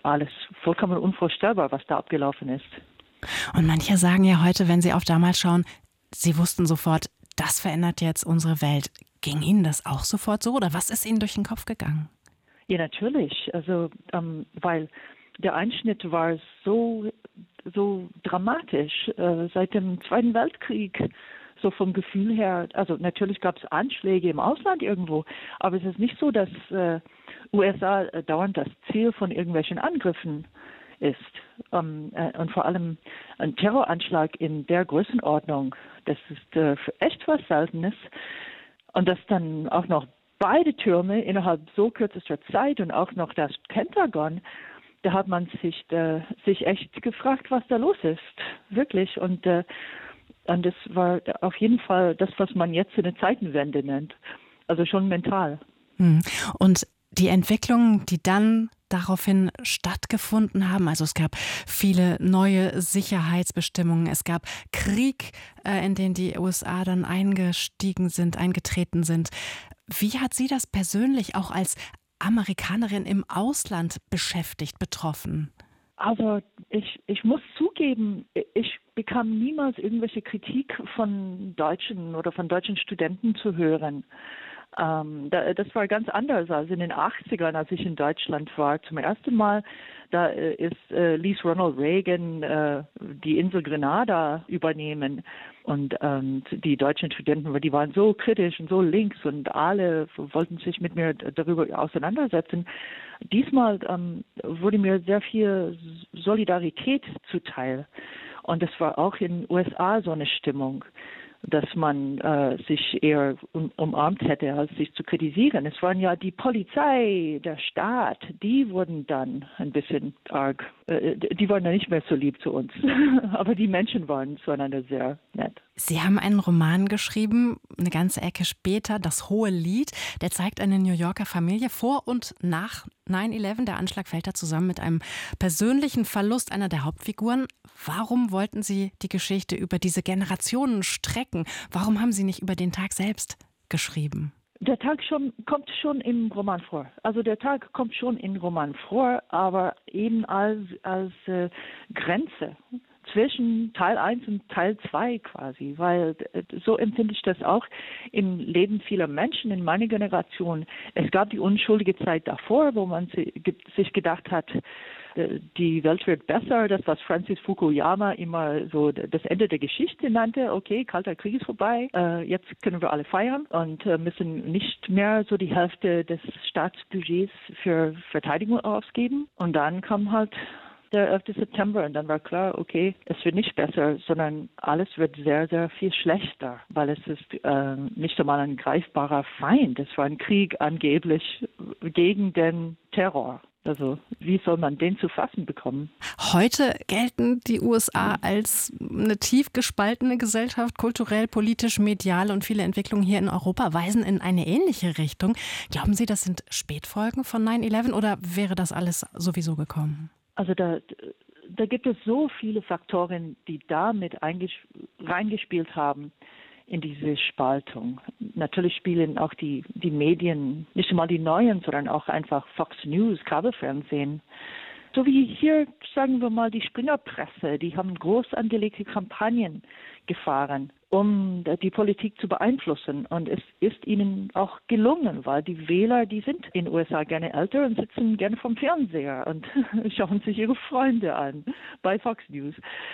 alles vollkommen unvorstellbar, was da abgelaufen ist. Und manche sagen ja heute, wenn sie auf damals schauen, sie wussten sofort, das verändert jetzt unsere Welt. Ging Ihnen das auch sofort so oder was ist Ihnen durch den Kopf gegangen? Ja, natürlich. Also, weil der Einschnitt war so dramatisch seit dem Zweiten Weltkrieg. So vom Gefühl her, also natürlich gab es Anschläge im Ausland irgendwo, aber es ist nicht so, dass USA dauernd das Ziel von irgendwelchen Angriffen ist. Und vor allem ein Terroranschlag in der Größenordnung, das ist echt was Seltenes. Und dass dann auch noch beide Türme innerhalb so kürzester Zeit und auch noch das Pentagon, da hat man sich echt gefragt, was da los ist. Wirklich. Und das war auf jeden Fall das, was man jetzt eine Zeitenwende nennt. Also schon mental. Und die Entwicklungen, die dann daraufhin stattgefunden haben, also es gab viele neue Sicherheitsbestimmungen, es gab Krieg, in den die USA dann eingetreten sind. Wie hat Sie das persönlich auch als Amerikanerin im Ausland beschäftigt, betroffen? Also ich muss zugeben, ich bekam niemals irgendwelche Kritik von Deutschen oder von deutschen Studenten zu hören. Das war ganz anders als in den 80ern, als ich in Deutschland war. Zum ersten Mal, da ließ Ronald Reagan die Insel Grenada übernehmen. Und die deutschen Studenten, die waren so kritisch und so links und alle wollten sich mit mir darüber auseinandersetzen. Diesmal wurde mir sehr viel Solidarität zuteil. Und es war auch in den USA so eine Stimmung, dass man sich eher umarmt hätte, als sich zu kritisieren. Es waren ja die Polizei, der Staat, die wurden dann ein bisschen arg, die waren dann nicht mehr so lieb zu uns. Aber die Menschen waren zueinander sehr nett. Sie haben einen Roman geschrieben, eine ganze Ecke später, Das hohe Lied. Der zeigt eine New Yorker Familie vor und nach 9/11. Der Anschlag fällt da zusammen mit einem persönlichen Verlust einer der Hauptfiguren. Warum wollten Sie die Geschichte über diese Generationen strecken? Warum haben Sie nicht über den Tag selbst geschrieben? Der Tag kommt schon im Roman vor. Also der Tag kommt schon im Roman vor, aber eben als Grenze zwischen Teil 1 und Teil 2 quasi, weil so empfinde ich das auch im Leben vieler Menschen in meiner Generation. Es gab die unschuldige Zeit davor, wo man sich gedacht hat, die Welt wird besser, das was Francis Fukuyama immer so das Ende der Geschichte nannte. Okay, Kalter Krieg ist vorbei, jetzt können wir alle feiern und müssen nicht mehr so die Hälfte des Staatsbudgets für Verteidigung ausgeben. Und dann kam halt der 11. September und dann war klar, okay, es wird nicht besser, sondern alles wird sehr, sehr viel schlechter, weil es ist nicht einmal ein greifbarer Feind. Es war ein Krieg angeblich gegen den Terror. Also wie soll man den zu fassen bekommen? Heute gelten die USA als eine tief gespaltene Gesellschaft, kulturell, politisch, medial, und viele Entwicklungen hier in Europa weisen in eine ähnliche Richtung. Glauben Sie, das sind Spätfolgen von 9/11 oder wäre das alles sowieso gekommen? Also da gibt es so viele Faktoren, die damit reingespielt haben in diese Spaltung. Natürlich spielen auch die Medien, nicht einmal die neuen, sondern auch einfach Fox News, Kabelfernsehen. So wie hier, sagen wir mal, die Springerpresse, die haben groß angelegte Kampagnen gefahren, um die Politik zu beeinflussen. Und es ist ihnen auch gelungen, weil die Wähler, die sind in den USA gerne älter und sitzen gerne vom Fernseher und schauen sich ihre Freunde an bei Fox News.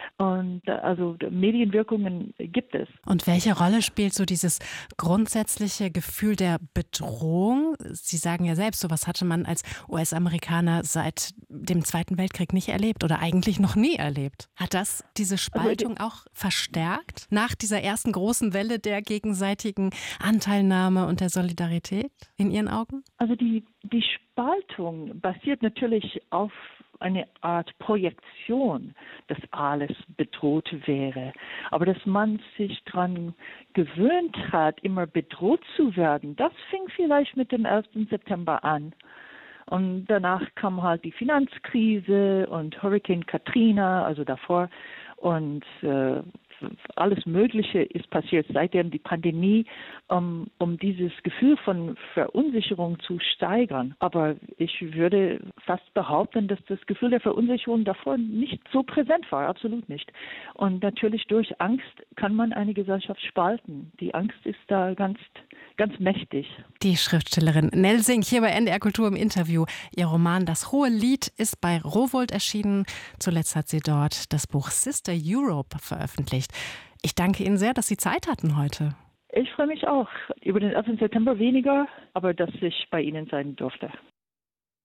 Und also Medienwirkungen gibt es. Und welche Rolle spielt so dieses grundsätzliche Gefühl der Bedrohung? Sie sagen ja selbst, sowas hatte man als US-Amerikaner seit dem Zweiten Weltkrieg nicht erlebt oder eigentlich noch nie erlebt. Hat das diese Spaltung auch verstärkt nach dieser ersten großen Welle der gegenseitigen Anteilnahme und der Solidarität in Ihren Augen? Also die Spaltung basiert natürlich auf eine Art Projektion, dass alles bedroht wäre. Aber dass man sich daran gewöhnt hat, immer bedroht zu werden, das fing vielleicht mit dem 11. September an. Und danach kam halt die Finanzkrise und Hurricane Katrina, also davor. Und alles Mögliche ist passiert, seitdem die Pandemie, um dieses Gefühl von Verunsicherung zu steigern. Aber ich würde fast behaupten, dass das Gefühl der Verunsicherung davor nicht so präsent war, absolut nicht. Und natürlich durch Angst kann man eine Gesellschaft spalten. Die Angst ist da ganz mächtig. Die Schriftstellerin Nell Sink hier bei NDR Kultur im Interview. Ihr Roman Das hohe Lied ist bei Rowohlt erschienen. Zuletzt hat sie dort das Buch Sister Europe veröffentlicht. Ich danke Ihnen sehr, dass Sie Zeit hatten heute. Ich freue mich auch über den 11. September weniger, aber dass ich bei Ihnen sein durfte.